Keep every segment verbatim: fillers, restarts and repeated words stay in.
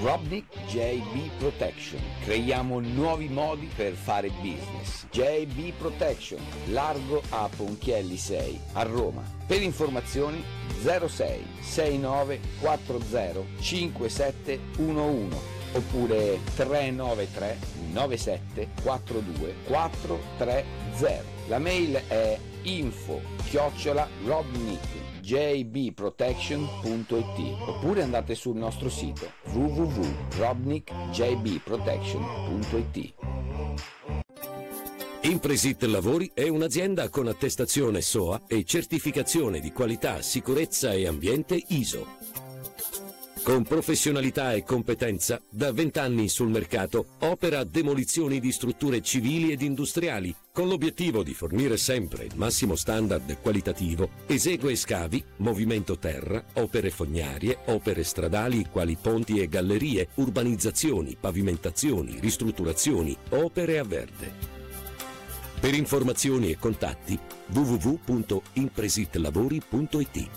Robnik J B Protection. Creiamo nuovi modi per fare business. J B Protection, largo a Ponchielli sei a Roma. Per informazioni zero sei sei nove quattro zero cinque sette uno uno oppure tre nove tre nove sette quattro due quattro tre zero. La mail è info chiocciola robnik j b protection punto i t oppure andate sul nostro sito w w w punto robnik j b protection punto i t. Impresit Lavori è un'azienda con attestazione S O A e certificazione di qualità, sicurezza e ambiente I S O. Con professionalità e competenza, da vent'anni sul mercato, opera demolizioni di strutture civili ed industriali, con l'obiettivo di fornire sempre il massimo standard qualitativo. Esegue scavi, movimento terra, opere fognarie, opere stradali quali ponti e gallerie, urbanizzazioni, pavimentazioni, ristrutturazioni, opere a verde. Per informazioni e contatti w w w punto impresitlavori punto i t.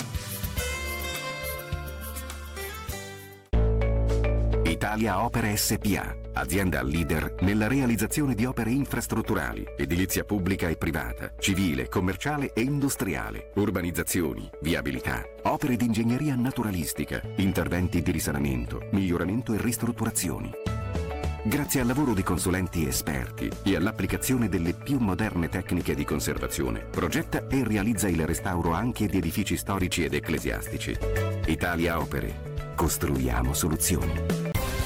Italia Opere S P A, azienda leader nella realizzazione di opere infrastrutturali, edilizia pubblica e privata, civile, commerciale e industriale, urbanizzazioni, viabilità, opere di ingegneria naturalistica, interventi di risanamento, miglioramento e ristrutturazioni. Grazie al lavoro di consulenti esperti e all'applicazione delle più moderne tecniche di conservazione, progetta e realizza il restauro anche di edifici storici ed ecclesiastici. Italia Opere. Costruiamo soluzioni.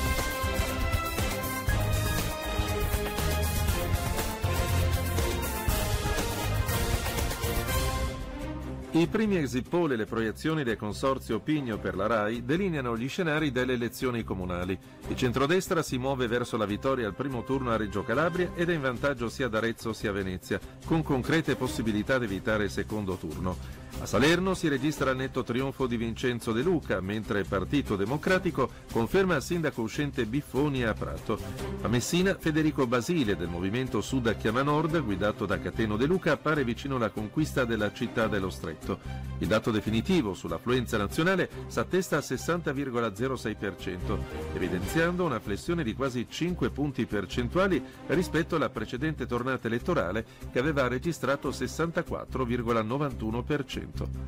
I primi exit poll e le proiezioni del consorzio Opinio per la RAI delineano gli scenari delle elezioni comunali. Il centrodestra si muove verso la vittoria al primo turno a Reggio Calabria ed è in vantaggio sia ad Arezzo sia a Venezia, con concrete possibilità di evitare il secondo turno. A Salerno si registra il netto trionfo di Vincenzo De Luca, mentre il Partito Democratico conferma il sindaco uscente Biffoni a Prato. A Messina, Federico Basile del movimento Sud a Chiama Nord, guidato da Cateno De Luca, appare vicino alla conquista della città dello Stretto. Il dato definitivo sull'affluenza nazionale s'attesta al sessanta virgola zero sei per cento, evidenziando una flessione di quasi cinque punti percentuali rispetto alla precedente tornata elettorale che aveva registrato sessantaquattro virgola novantuno per cento.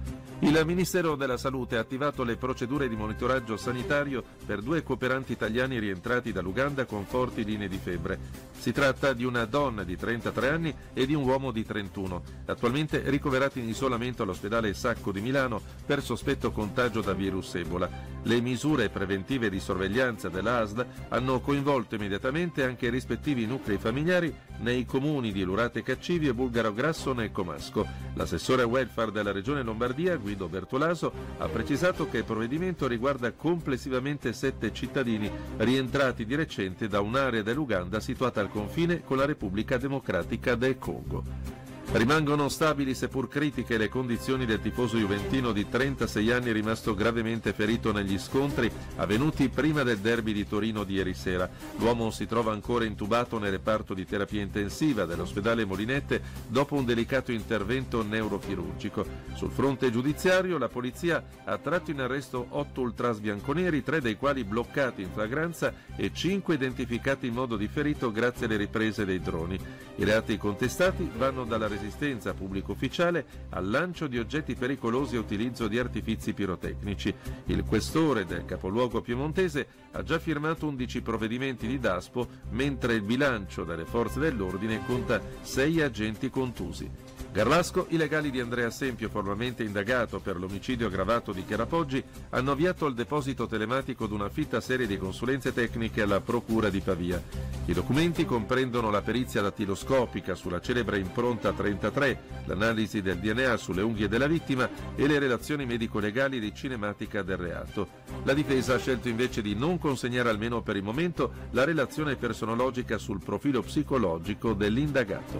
Il Ministero della Salute ha attivato le procedure di monitoraggio sanitario per due cooperanti italiani rientrati dall'Uganda con forti linee di febbre. Si tratta di una donna di trentatré anni e di un uomo di trentuno, attualmente ricoverati in isolamento all'ospedale Sacco di Milano per sospetto contagio da virus Ebola. Le misure preventive di sorveglianza dell'A S D hanno coinvolto immediatamente anche i rispettivi nuclei familiari nei comuni di Lurate Caccivi e Bulgaro Grasso e Comasco. L'assessore welfare della Regione Lombardia, Guido Bertolaso, ha precisato che il provvedimento riguarda complessivamente sette cittadini rientrati di recente da un'area dell'Uganda situata al confine con la Repubblica Democratica del Congo. Rimangono stabili seppur critiche le condizioni del tifoso juventino di trentasei anni rimasto gravemente ferito negli scontri avvenuti prima del derby di Torino di ieri sera. L'uomo si trova ancora intubato nel reparto di terapia intensiva dell'ospedale Molinette dopo un delicato intervento neurochirurgico. Sul fronte giudiziario la polizia ha tratto in arresto otto ultras bianconeri, tre dei quali bloccati in flagranza e cinque identificati in modo differito grazie alle riprese dei droni. I reati contestati vanno dalla resistenza a pubblico ufficiale al lancio di oggetti pericolosi e utilizzo di artifizi pirotecnici. Il questore del capoluogo piemontese ha già firmato undici provvedimenti di daspo, mentre il bilancio delle forze dell'ordine conta sei agenti contusi. Garlasco, i legali di Andrea Sempio, formalmente indagato per l'omicidio aggravato di Chiara Poggi, hanno avviato il deposito telematico di una fitta serie di consulenze tecniche alla Procura di Pavia. I documenti comprendono la perizia dattiloscopica sulla celebre impronta trentatré, l'analisi del D N A sulle unghie della vittima e le relazioni medico-legali di cinematica del reato. La difesa ha scelto invece di non consegnare, almeno per il momento, la relazione personologica sul profilo psicologico dell'indagato.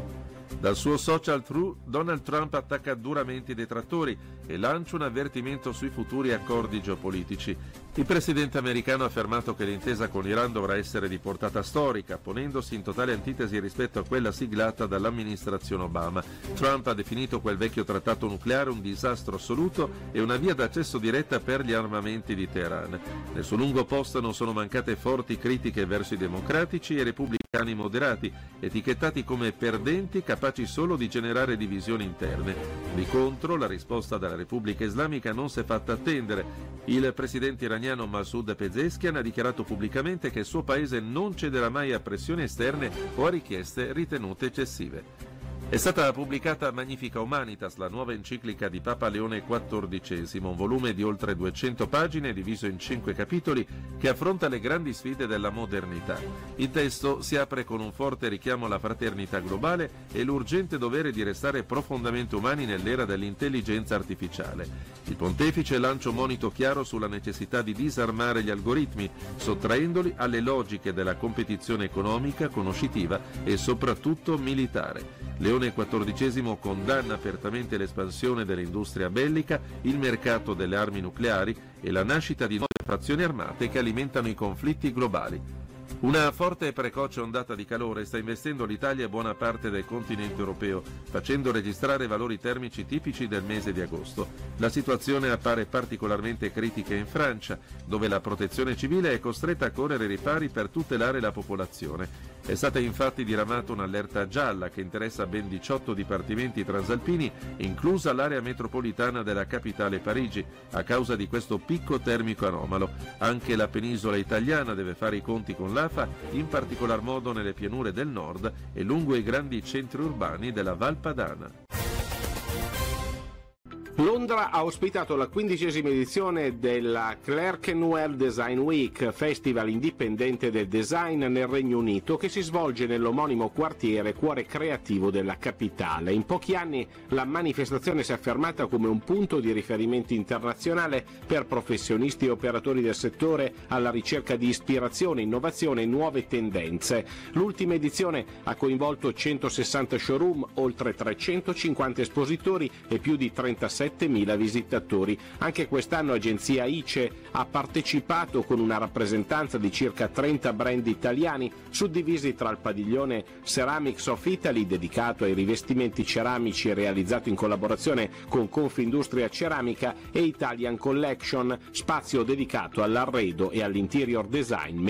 Dal suo social True, Donald Trump attacca duramente i detrattori e lancia un avvertimento sui futuri accordi geopolitici. Il presidente americano ha affermato che l'intesa con l'Iran dovrà essere di portata storica, ponendosi in totale antitesi rispetto a quella siglata dall'amministrazione Obama. Trump ha definito quel vecchio trattato nucleare un disastro assoluto e una via d'accesso diretta per gli armamenti di Teheran. Nel suo lungo post non sono mancate forti critiche verso i democratici e repubblicani moderati, etichettati come perdenti capaci solo di generare divisioni interne. Di contro, la risposta della Repubblica Islamica non si è fatta attendere. Il presidente iraniano Masoud Pezeshkian ha dichiarato pubblicamente che il suo paese non cederà mai a pressioni esterne o a richieste ritenute eccessive. È stata pubblicata Magnifica Humanitas, la nuova enciclica di Papa Leone quattordicesimo, un volume di oltre duecento pagine diviso in cinque capitoli che affronta le grandi sfide della modernità. Il testo si apre con un forte richiamo alla fraternità globale e l'urgente dovere di restare profondamente umani nell'era dell'intelligenza artificiale. Il pontefice lancia un monito chiaro sulla necessità di disarmare gli algoritmi, sottraendoli alle logiche della competizione economica, conoscitiva e soprattutto militare. Leone quattordicesimo condanna apertamente l'espansione dell'industria bellica, il mercato delle armi nucleari e la nascita di nuove fazioni armate che alimentano i conflitti globali. Una forte e precoce ondata di calore sta investendo l'Italia e buona parte del continente europeo, facendo registrare valori termici tipici del mese di agosto. La situazione appare particolarmente critica in Francia, dove la protezione civile è costretta a correre ai ripari per tutelare la popolazione. È stata infatti diramata un'allerta gialla che interessa ben diciotto dipartimenti transalpini, inclusa l'area metropolitana della capitale Parigi, a causa di questo picco termico anomalo. Anche la penisola italiana deve fare i conti con l'A F A, in particolar modo nelle pianure del nord e lungo i grandi centri urbani della Val Padana. Londra ha ospitato la quindicesima edizione della Clerkenwell Design Week, festival indipendente del design nel Regno Unito, che si svolge nell'omonimo quartiere cuore creativo della capitale. In pochi anni la manifestazione si è affermata come un punto di riferimento internazionale per professionisti e operatori del settore alla ricerca di ispirazione, innovazione e nuove tendenze. L'ultima edizione ha coinvolto centosessanta showroom, oltre trecentocinquanta espositori e più di trentasettemila visitatori. Anche quest'anno agenzia I C E ha partecipato con una rappresentanza di circa trenta brand italiani, suddivisi tra il padiglione Ceramics of Italy, dedicato ai rivestimenti ceramici realizzato in collaborazione con Confindustria Ceramica, e Italian Collection, spazio dedicato all'arredo e all'interior design